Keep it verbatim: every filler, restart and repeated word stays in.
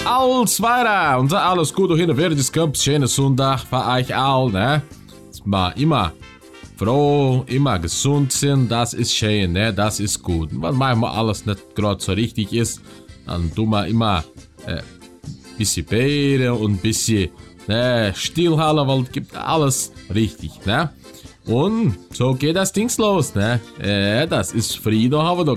Alles weiter und alles Gute hin und wieder, das kommt schönen Sonntag für euch all, ne? Mal immer froh, immer gesund sind, das ist schön, ne? Das ist gut. Wenn manchmal alles nicht gerade so richtig ist, dann tun wir immer äh, bisschen beten und ein bisschen ne, stillhalten, weil es gibt alles richtig, ne? Und so geht das Dings los, ne? Äh, das ist Frieden, haben wir da